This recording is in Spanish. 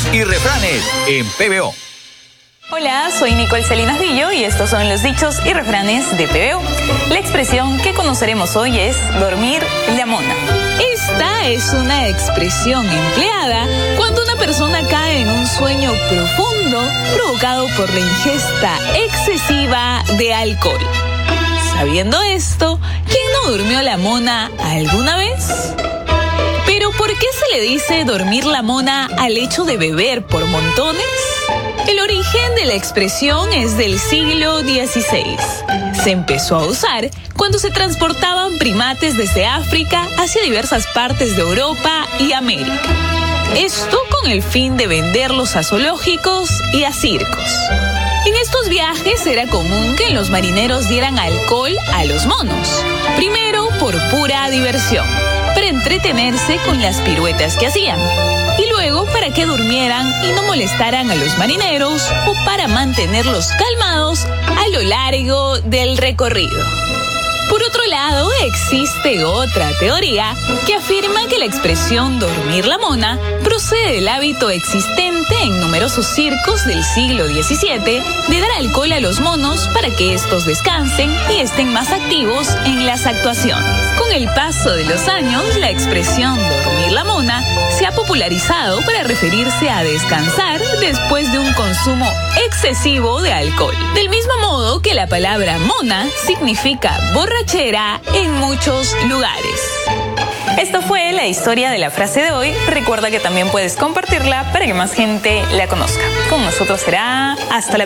y refranes en PBO. Hola, soy Nicole Salinas Dillo y estos son los dichos y refranes de PBO. La expresión que conoceremos hoy es dormir la mona. Esta es una expresión empleada cuando una persona cae en un sueño profundo provocado por la ingesta excesiva de alcohol. Sabiendo esto, ¿quién no durmió la mona alguna vez? ¿Pero por qué se le dice dormir la mona al hecho de beber por montones? El origen de la expresión es del siglo XVI. Se empezó a usar cuando se transportaban primates desde África hacia diversas partes de Europa y América. Esto con el fin de venderlos a zoológicos y a circos. En estos viajes era común que los marineros dieran alcohol a los monos. Primero por pura diversión, para entretenerse con las piruetas que hacían. Y luego para que durmieran y no molestaran a los marineros o para mantenerlos calmados a lo largo del recorrido. Por otro lado, existe otra teoría que afirma que la expresión dormir la mona procede del hábito existente en numerosos circos del siglo XVII de dar alcohol a los monos para que estos descansen y estén más activos en las actuaciones. Con el paso de los años, la expresión dormir la mona se ha popularizado para referirse a descansar después de un consumo excesivo de alcohol. Del mismo modo que la palabra mona significa borrachera en muchos lugares. Esto fue la historia de la frase de hoy. Recuerda que también puedes compartirla para que más gente la conozca. Con nosotros será hasta la próxima.